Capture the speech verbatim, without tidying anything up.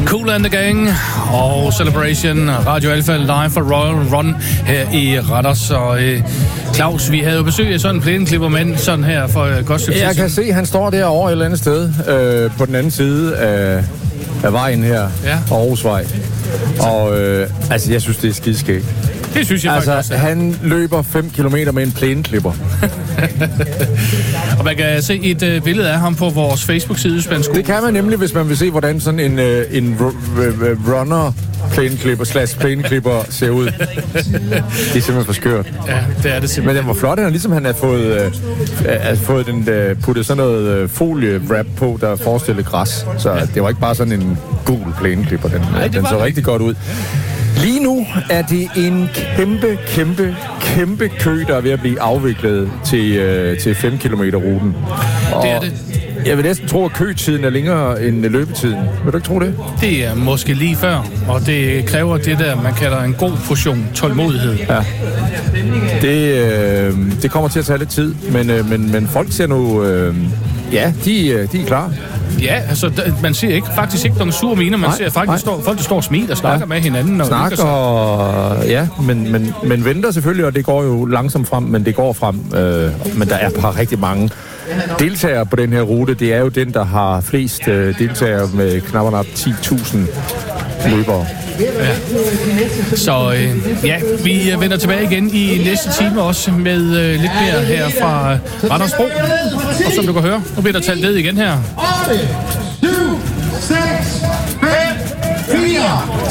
Kool and the Gang og Celebration, Radio Alpha live for Royal Run her i Randers. Og øh, Claus, vi havde jo besøg af sådan en plæneklippermand sådan her for et godt stykke tid. Jeg kan se, han står derovre et eller andet sted øh, på den anden side af, af vejen her, ja. Aarhusvej. Og øh, altså, jeg synes, det er skideskægt. Det synes jeg altså, faktisk også. Han løber fem kilometer med en plæneklipper. Og man kan se et øh, billede af ham på vores Facebook-side. Det kan man nemlig, hvis man vil se, hvordan sådan en, øh, en r- r- runner plæneklipper slash plæneklipper ser ud. Det er simpelthen for skørt. Ja, det er det simpelthen. Men den var flot, han ligesom han har fået, øh, har fået den, øh, puttet sådan noget øh, folie-wrap på, der forestillede græs. Så det var ikke bare sådan en gul plæneklipper. Den, Nej, den så det. rigtig godt ud. Lige nu er det en kæmpe, kæmpe, kæmpe kø, der er ved at blive afviklet til, øh, til fem kilometer ruten. Og det er det. Jeg vil næsten tro, at køtiden er længere end løbetiden. Vil du ikke tro det? Det er måske lige før, og det kræver det der, man kalder en god portion tålmodighed. Ja. Det, øh, det kommer til at tage lidt tid, men, øh, men, men folk ser nu... Øh, ja, de, de er klar. Ja, altså, man ser ikke, faktisk ikke nogle sure miner. Man nej, ser faktisk står, folk, der står og smiler og snakker ja. med hinanden. Og snakker, og, ja, men, men, men venter selvfølgelig, og det går jo langsomt frem, men det går frem. Øh, men der er bare rigtig mange deltagere på den her rute. Det er jo den, der har flest øh, deltagere med knap og nap ti tusind løbere. Ja. Så øh, ja, vi vender tilbage igen i næste time også med øh, lidt mere her fra Randersbro. Og som du kan høre, nu bliver der talt ned igen her. otte, syv, seks, fem, fire,